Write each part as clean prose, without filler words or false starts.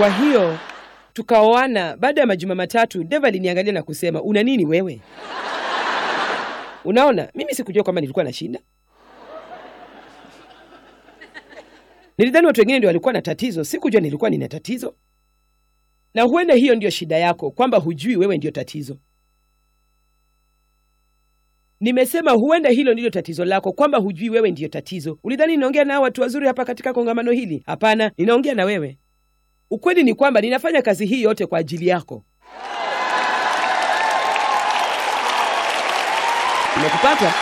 Kwa hiyo tukaoana. Baada ya majuma matatu, Dave aliniangalia na kusema, una nini wewe? Unaona, mimi sikujua kwamba nilikuwa na shida. Nilidhani watu wengine ndio walikuwa na tatizo, sikujua nilikuwa nina tatizo. Na huenda hiyo ndio shida yako, kwamba hujui wewe ndio tatizo. Nimesema huenda hilo ndilo tatizo lako, kwamba hujui wewe ndio tatizo. Ulidhani ninaongea na watu wazuri hapa katika kongamano hili? Hapana, ninaongea na wewe. Ukweli ni kwamba ninafanya kazi hii yote kwa ajili yako. Umekupata?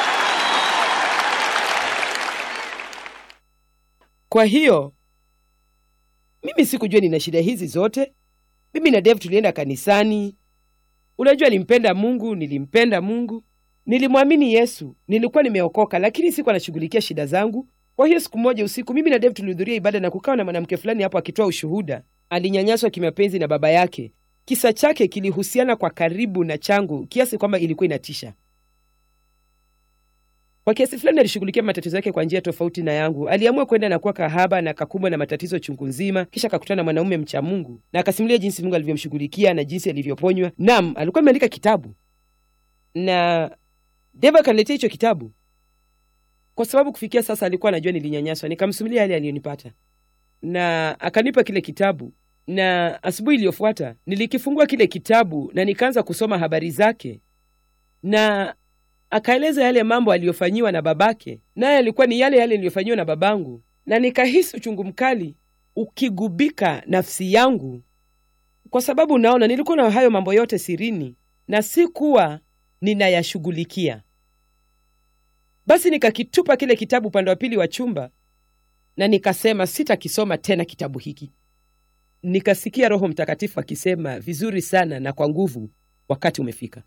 Kwa hiyo mimi sikujua nina shida hizi zote. Mimi na Dave tulienda kanisani. Unajua nilimpenda Mungu, nilimpenda Mungu. Nilimwamini Yesu, nilikuwa nimeokoka, lakini sikuwa nashughulikia shida zangu. Kwa hiyo siku moja usiku, mimi na Dave tulihudhuria ibada na kukawa na mwanamke fulani hapo akitoa ushuhuda. Alinyanyaswa kimapenzi na baba yake. Kisa chake kilihusiana kwa karibu na changu, kiasi kwamba ilikuwa inatisha. Kwa kiasi fulani alishughulikia matatizo yake kwa njia tofauti na yangu. Aliamua kwenda na kuwa kahaba na akakumbwa na matatizo chungu nzima, kisha akakutana na mwanaume mcha Mungu na akasimulia jinsi Mungu alivyomshughulikia na jinsi alivyoponywa. Naam, alikuwa ameandika kitabu. Na Dave akaniletea hicho kitabu. Kwa sababu kufikia sasa alikuwa anajua nilinyanyaswa, nikamsimulia yale aliyonipata. Na akanipa kile kitabu. Na asubuhi iliyofuata nilikifungua kile kitabu na nikaanza kusoma habari zake. Na akaeleza yale mambo aliyofanyiwa na babake, naye alikuwa ni yale niliyofanyiwa na babangu. Na nikahisi uchungu mkali ukigubika nafsi yangu, kwa sababu naona nilikuwa na hayo mambo yote sirini na sikuwa ninayashughulikia. Basi nikakitupa kile kitabu upande wa pili wa chumba na nikasema sitakisoma tena kitabu hiki. Nikasikia Roho Mtakatifu akisema vizuri sana na kwa nguvu, wakati umefika.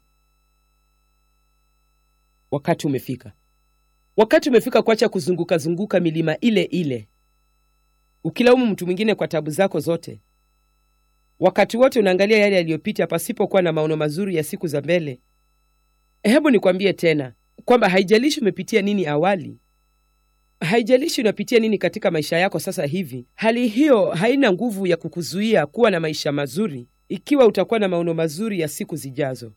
Wakati umefika. Wakati umefika kuacha kuzunguka milima ile ile, ukilaumu mtu mwingine kwa tabu zako zote. Wakati wote unaangalia yale yaliyopita pasipokuwa na maono mazuri ya siku za mbele. Hebu nikwambie tena kwamba haijalishi umepitia nini awali, haijalishi unapitia nini katika maisha yako sasa hivi, hali hiyo haina nguvu ya kukuzuia kuwa na maisha mazuri ikiwa utakuwa na maono mazuri ya siku zijazo.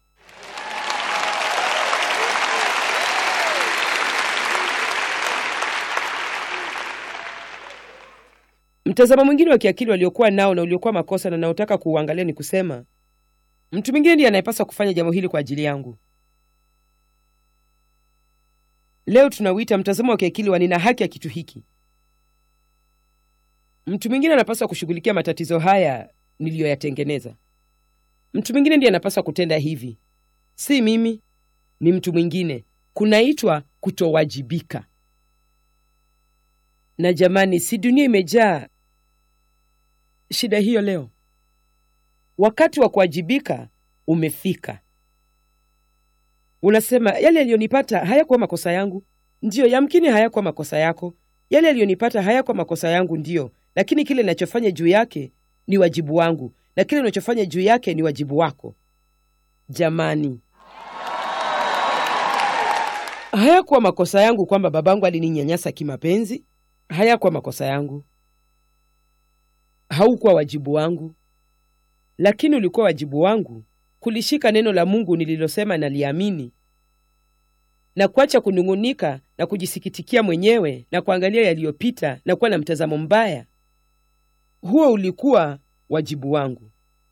Mtazamo mwingine wa kiakili waliokuwa nao na uliokuwa makosa na naotaka kuuangalia ni kusema, mtu mwingine ndiye anayepaswa kufanya jambo hili kwa ajili yangu. Leo tunauita mtazamo wa kiakili wa nina haki ya kitu hiki. Mtu mwingine anapaswa kushughulikia matatizo haya niliyoyatengeneza. Mtu mwingine ndiye anapaswa kutenda hivi. Si mimi, ni mtu mwingine. Kunaitwa kutowajibika. Na jamani, si dunia imejaa shida hiyo leo? Wakati wa kuwajibika umefika. Unasema yale yaliyonipata hayakuwa makosa yangu. Ndiyo, yamkini hayakuwa makosa yako. Yale yaliyonipata hayakuwa makosa yangu, ndiyo, lakini kile ninachofanya juu yake ni wajibu wangu, na kile ninachofanya juu yake ni wajibu wako. Jamani, hayakuwa makosa yangu kwamba babangu alininyanyasa kimapenzi. Hayakuwa makosa yangu. Haukuwa wajibu wangu. Lakini ulikuwa wajibu wangu kulishika neno la Mungu nililosema na liamini, na kuacha kunungunika na kujisikitikia mwenyewe na kuangalia yaliyopita na kuwa na mtazamo mbaya. Huo ulikuwa wajibu wangu.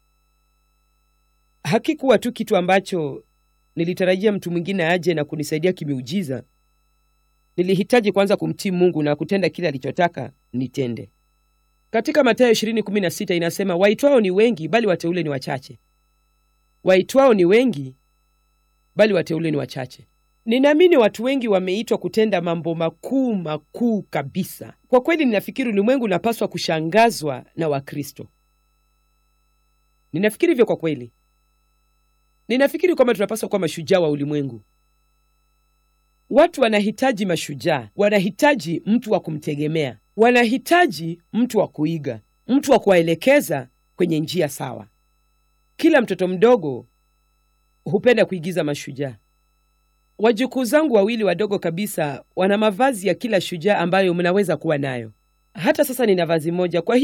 Hakikuwa tu kitu ambacho nilitarajia mtu mwingine aje na kunisaidia kimiujiza. Nilihitaji kwanza kumtii Mungu na kutenda kile alichotaka nitende. Katika Mathayo 20:16 inasema, waitwao ni wengi bali wateule ni wachache. Waitwao ni wengi bali wateule ni wachache. Ninaamini watu wengi wameitwa kutenda mambo makuu kabisa. Kwa kweli ninafikiri ulimwengu unapaswa kushangazwa na Wakristo. Ninafikiri hivyo kwa kweli. Ninafikiri kwamba tunapaswa kuwa mashujaa wa ulimwengu. Watu wanahitaji mashujaa, wanahitaji mtu wa kumtegemea, wanahitaji mtu wa kuiga, mtu wa kuwaelekeza kwenye njia sawa. Kila mtoto mdogo hupenda kuigiza mashujaa. Wajukuu zangu wawili wadogo kabisa wana mavazi ya kila shujaa ambayo mnaweza kuwa nayo. Hata sasa nina vazi moja. Kwa